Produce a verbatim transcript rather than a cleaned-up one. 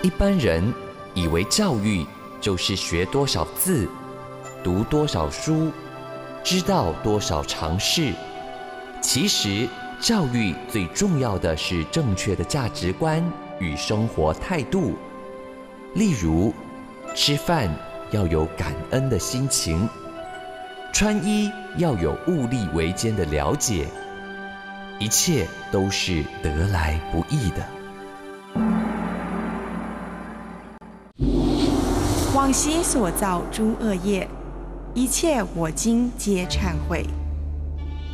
一般人以为教育就是学多少字，读多少书，知道多少常识。其实，教育最重要的是正确的价值观与生活态度。例如，吃饭要有感恩的心情，穿衣要有物力维艰的了解，一切都是得来不易的。 往昔所造诸恶业，一切我今皆忏悔。